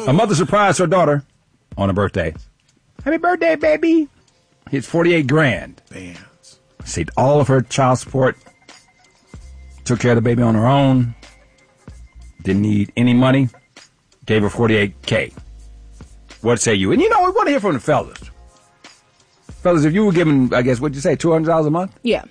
A mother surprised her daughter on her birthday. Happy birthday, baby. It's $48,000. Damn. Saved all of her child support. Took care of the baby on her own. Didn't need any money. Gave her $48,000. What say you? And we want to hear from the fellas. Fellas, if you were given, I guess, what'd you say, $200 a month? Yeah.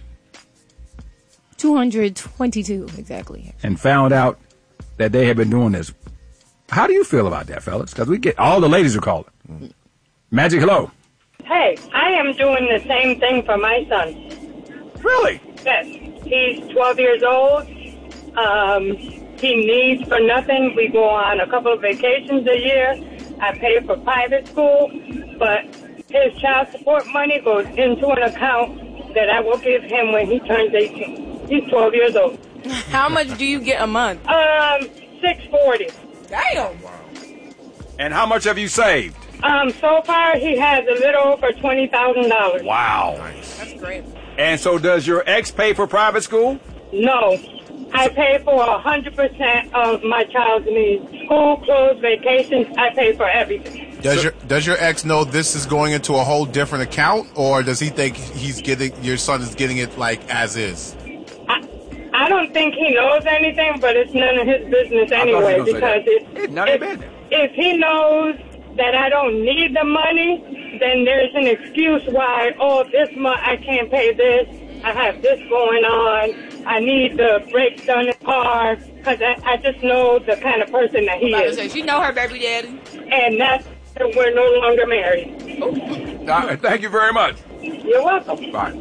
222 exactly. And found out that they had been doing this. How do you feel about that, fellas? Because we get all the ladies are calling. Magic, hello. Hey, I am doing the same thing for my son. Really? Yes. He's 12 years old. He needs for nothing. We go on a couple of vacations a year. I pay for private school, but his child support money goes into an account that I will give him when he turns 18. He's 12 years old. How much do you get a month? $640. Damn. And how much have you saved? So far he has a little over $20,000. Wow. Nice. That's great. And so does your ex pay for private school? No. I pay for 100% of my child's needs. School, clothes, vacations, I pay for everything. Does your ex know this is going into a whole different account, or does he think your son is getting it like as is? I don't think he knows anything, but it's none of his business anyway, because if he knows that I don't need the money, then there's an excuse why, this month I can't pay this, I have this going on, I need the brakes done in the car, because I just know the kind of person that he is. She know her baby daddy. And that's why we're no longer married. Thank you very much. You're welcome. Bye.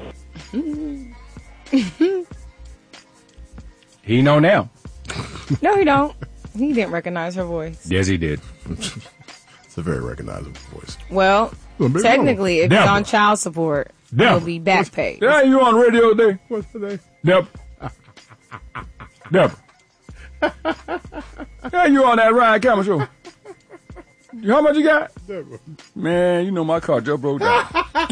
He know now. No, he don't. He didn't recognize her voice. Yes, he did. It's a very recognizable voice. Well, technically, if Deborah. he's on child support, he'll be back paid. Yeah, you on radio today? What's today? Deborah. Yeah, you on that Ryan Cameron show. How much you got? Man, my car just broke down.